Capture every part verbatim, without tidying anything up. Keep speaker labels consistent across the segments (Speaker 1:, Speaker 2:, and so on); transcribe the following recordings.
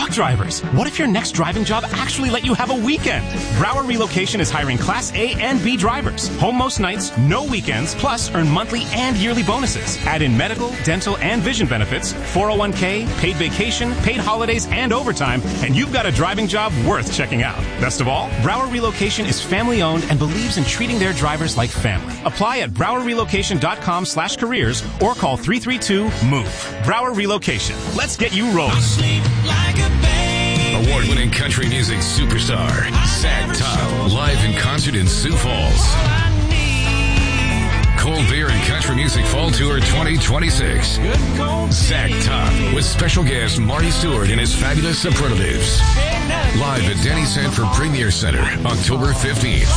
Speaker 1: truck drivers. What if your next driving job actually let you have a weekend? Brower Relocation is hiring Class A and B drivers. Home most nights, no weekends, plus earn monthly and yearly bonuses. Add in medical, dental, and vision benefits, four oh one k, paid vacation, paid holidays, and overtime, and you've got a driving job worth checking out. Best of all, Brower Relocation is family-owned and believes in treating their drivers like family. Apply at brower relocation dot com slash careers or call three three two, move. Brower Relocation. Let's get you rolling.
Speaker 2: Award-winning country music superstar, Zach Top, live in concert in Sioux Falls. Cold Beer and Country Music Fall Tour twenty twenty-six. Zach Top with special guest Marty Stewart and his fabulous superlatives. Live at Denny Sanford Premier Center, October fifteenth.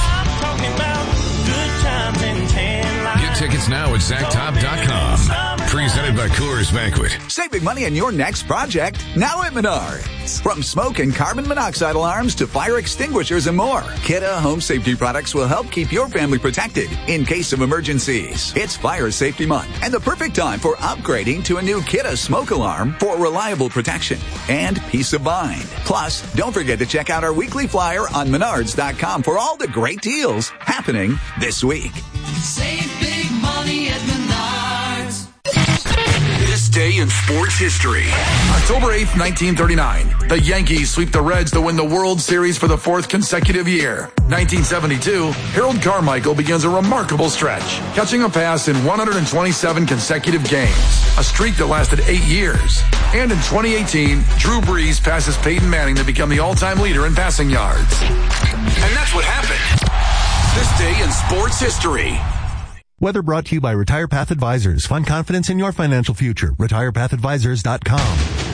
Speaker 2: Get tickets now at zach top dot com. Presented by Coors Banquet.
Speaker 3: Save big money on your next project now at Menards. From smoke and carbon monoxide alarms to fire extinguishers and more, Kidde Home Safety products will help keep your family protected in case of emergencies. It's Fire Safety Month and the perfect time for upgrading to a new Kidde smoke alarm for reliable protection and peace of mind. Plus, don't forget to check out our weekly flyer on menards dot com for all the great deals happening this week.
Speaker 4: Save big money at Menards.
Speaker 2: This day in sports history.
Speaker 5: October eighth, nineteen thirty-nine. The Yankees sweep the Reds to win the World Series for the fourth consecutive year. nineteen seventy-two, Harold Carmichael begins a remarkable stretch, catching a pass in one hundred twenty-seven consecutive games, a streak that lasted eight years. And in twenty eighteen, Drew Brees passes Peyton Manning to become the all-time leader in passing yards.
Speaker 2: And that's what happened. This day in sports history.
Speaker 6: Weather brought to you by Retire Path Advisors. Find confidence in your financial future. retire path advisors dot com.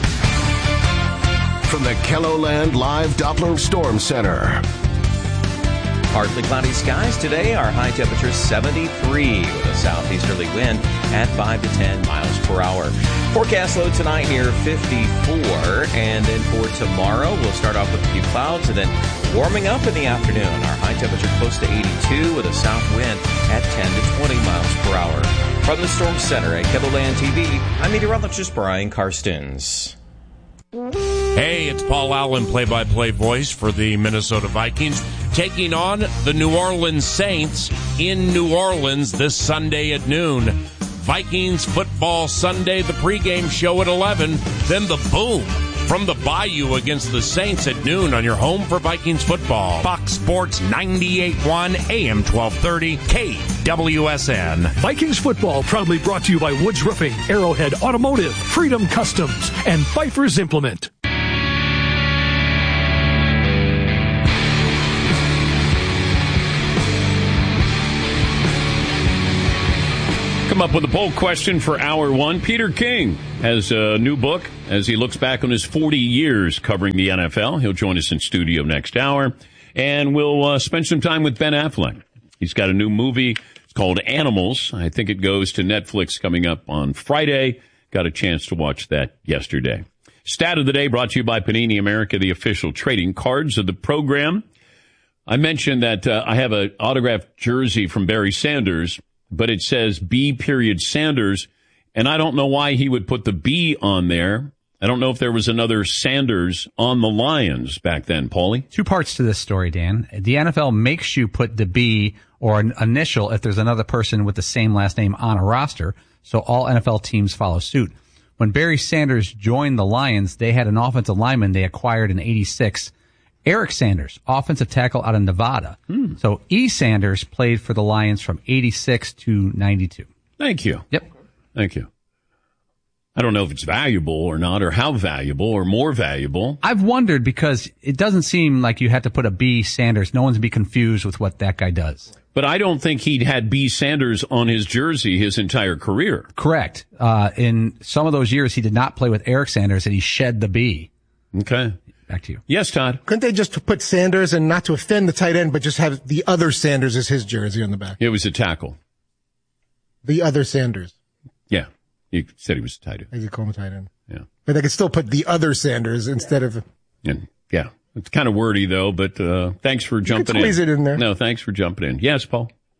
Speaker 7: From the KELOLAND Live Doppler Storm Center.
Speaker 8: Partly cloudy skies today. Our high temperature seventy-three with a southeasterly wind at five to ten miles per hour. Forecast low tonight here fifty-four, and then for tomorrow we'll start off with a few clouds and then warming up in the afternoon. Our high temperature close to eighty-two with a south wind at ten to twenty miles per hour. From the Storm Center at KELOLAND T V, I'm meteorologist Brian Karstens.
Speaker 9: Hey, it's Paul Allen, play-by-play voice for the Minnesota Vikings, taking on the New Orleans Saints in New Orleans this Sunday at noon. Vikings Football Sunday, the pregame show at eleven, then the boom from the Bayou against the Saints at noon on your home for Vikings football. Fox Sports ninety-eight point one, A M twelve thirty, K W S N.
Speaker 10: Vikings football proudly brought to you by Woods Roofing, Arrowhead Automotive, Freedom Customs, and Pfeiffer's Implement.
Speaker 11: Come up with a poll question for hour one. Peter King has a new book as he looks back on his forty years covering the N F L. He'll join us in studio next hour, and we'll uh, spend some time with Ben Affleck. He's got a new movie. It's called Animals. I think it goes to Netflix coming up on Friday. Got a chance to watch that yesterday. Stat of the day brought to you by Panini America, the official trading cards of the program. I mentioned that uh, I have an autographed jersey from Barry Sanders, but it says B period Sanders, and I don't know why he would put the B on there. I don't know if there was another Sanders on the Lions back then, Paulie.
Speaker 12: Two parts to this story, Dan. The N F L makes you put the B or an initial if there's another person with the same last name on a roster, so all N F L teams follow suit. When Barry Sanders joined the Lions, they had an offensive lineman they acquired in eighty-six, Eric Sanders, offensive tackle out of Nevada. Hmm. So E. Sanders played for the Lions from eighty-six to ninety-two.
Speaker 11: Thank you.
Speaker 12: Yep.
Speaker 11: Thank you. I don't know if it's valuable or not, or how valuable or more valuable.
Speaker 12: I've wondered because it doesn't seem like you had to put a B. Sanders. No one's going to be confused with what that guy does.
Speaker 11: But I don't think he'd had B. Sanders on his jersey his entire career.
Speaker 12: Correct. Uh, in some of those years, he did not play with Eric Sanders, and he shed the B.
Speaker 11: Okay.
Speaker 12: Back to you.
Speaker 11: Yes, Todd.
Speaker 13: Couldn't they just put Sanders and not to offend the tight end, but just have the other Sanders as his jersey on the back?
Speaker 11: It was a tackle.
Speaker 13: The other Sanders.
Speaker 11: Yeah. You said he was a tight end.
Speaker 13: I could call him a tight end.
Speaker 11: Yeah.
Speaker 13: But they could still put the other Sanders instead of.
Speaker 11: And, yeah. It's kind of wordy, though, but uh, thanks for jumping in.
Speaker 13: Squeeze it in there.
Speaker 11: No, thanks for jumping in. Yes, Paul?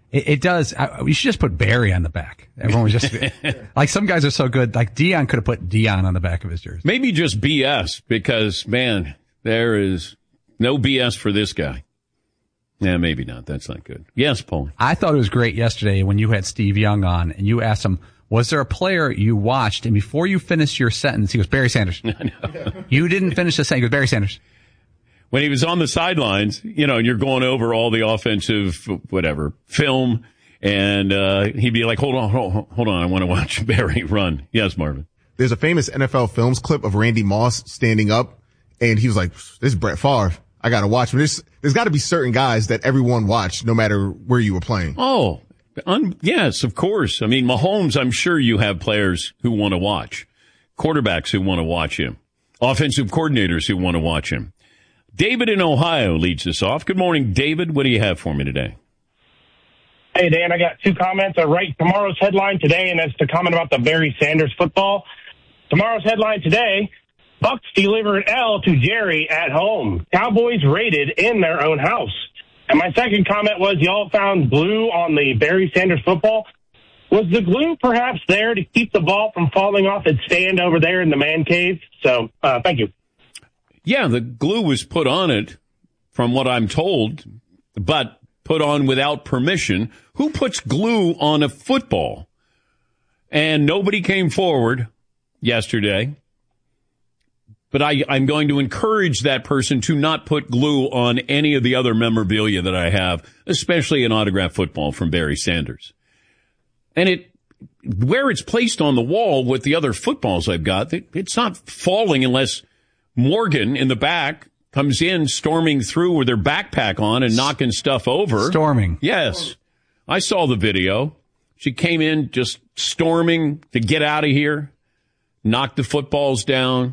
Speaker 12: It, it does. I, you should just put Barry on the back. Everyone was just like, some guys are so good. Like Dion could have put Dion on the back of his jersey.
Speaker 11: Maybe just B S, because, man, there is no B S for this guy. Yeah, maybe not. That's not good. Yes, Paul.
Speaker 12: I thought it was great yesterday when you had Steve Young on and you asked him, was there a player you watched, and before you finished your sentence, he goes, Barry Sanders. You didn't finish the sentence. He goes, Barry Sanders.
Speaker 11: When he was on the sidelines, you know, and you're going over all the offensive, whatever, film, and uh he'd be like, hold on, hold on, hold on, I want to watch Barry run. Yes, Marvin.
Speaker 14: There's a famous N F L Films clip of Randy Moss standing up, and he was like, this is Brett Favre. I got to watch him. There's, there's got to be certain guys that everyone watched, no matter where you were playing.
Speaker 11: Oh, un- yes, of course. I mean, Mahomes, I'm sure you have players who want to watch, quarterbacks who want to watch him, offensive coordinators who want to watch him. David in Ohio leads us off. Good morning, David. What do you have for me today?
Speaker 15: Hey, Dan, I got two comments. I write tomorrow's headline today, and that's to comment about the Barry Sanders football. Tomorrow's headline today, Bucks deliver an L to Jerry at home. Cowboys raided in their own house. And my second comment was, y'all found glue on the Barry Sanders football. Was the glue perhaps there to keep the ball from falling off its stand over there in the man cave? So, uh, thank you.
Speaker 11: Yeah, the glue was put on it, from what I'm told, but put on without permission. Who puts glue on a football? And nobody came forward yesterday. But I, I'm going to encourage that person to not put glue on any of the other memorabilia that I have, especially an autographed football from Barry Sanders. And it, where it's placed on the wall with the other footballs I've got, it, it's not falling unless Morgan in the back comes in storming through with her backpack on and knocking stuff over.
Speaker 12: Storming.
Speaker 11: Yes. I saw the video. She came in just storming to get out of here, knocked the footballs down.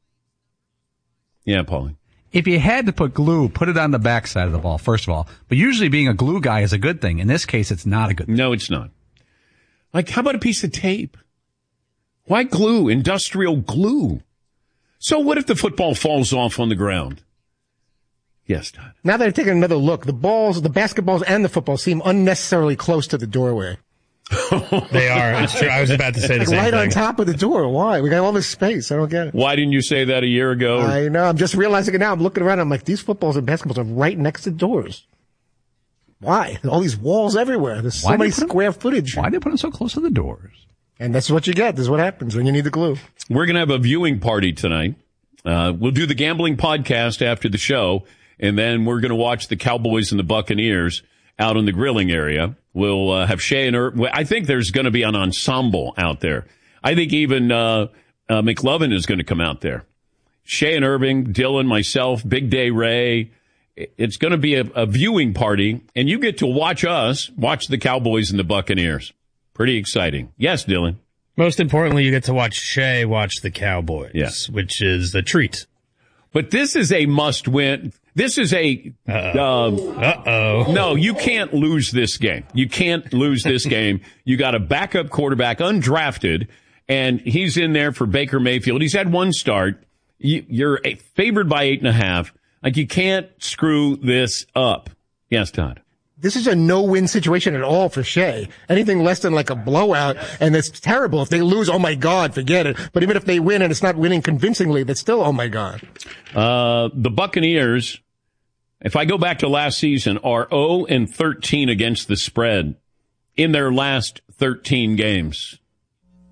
Speaker 11: Yeah, Paulie.
Speaker 12: If you had to put glue, put it on the backside of the ball, first of all. But usually being a glue guy is a good thing. In this case, it's not a good thing.
Speaker 11: No, it's not. Like, how about a piece of tape? Why glue? Industrial glue. So what if the football falls off on the ground? Yes, Todd.
Speaker 13: Now that I've taken another look, the balls, the basketballs and the football seem unnecessarily close to the doorway.
Speaker 16: They are. It's true. I was about to say the
Speaker 13: like
Speaker 16: same
Speaker 13: right
Speaker 16: thing.
Speaker 13: on top of the door. Why? We got all this space. I don't get it.
Speaker 11: Why didn't you say that a year ago?
Speaker 13: I know. I'm just realizing it now. I'm looking around. I'm like, these footballs and basketballs are right next to doors. Why? All these walls everywhere. There's so
Speaker 12: Why
Speaker 13: many
Speaker 12: they put
Speaker 13: square footage.
Speaker 12: Why they put them so close to the doors?
Speaker 13: And that's what you get. This is what happens when you need the glue.
Speaker 11: We're going to have a viewing party tonight. Uh, we'll do the gambling podcast after the show, and then we're going to watch the Cowboys and the Buccaneers out in the grilling area. We'll uh, have Shay and Ir- I think there's going to be an ensemble out there. I think even uh, uh, McLovin is going to come out there. Shay and Irving, Dylan, myself, Big Day Ray. It's going to be a, a viewing party, and you get to watch us watch the Cowboys and the Buccaneers. Pretty exciting. Yes, Dylan.
Speaker 16: Most importantly, you get to watch Shay watch the Cowboys,
Speaker 11: yes.
Speaker 16: Which is a treat.
Speaker 11: But this is a must-win. This is a...
Speaker 16: Uh-oh.
Speaker 11: Um,
Speaker 16: Uh-oh.
Speaker 11: No, you can't lose this game. You can't lose this game. You got a backup quarterback, undrafted, and he's in there for Baker Mayfield. He's had one start. You, you're favored by eight and a half. Like, you can't screw this up. Yes, Todd.
Speaker 13: This is a no-win situation at all for Shea. Anything less than like a blowout, and it's terrible. If they lose, oh my God, forget it. But even if they win and it's not winning convincingly, that's still, oh my God.
Speaker 11: Uh, the Buccaneers, if I go back to last season, are oh and thirteen against the spread in their last thirteen games.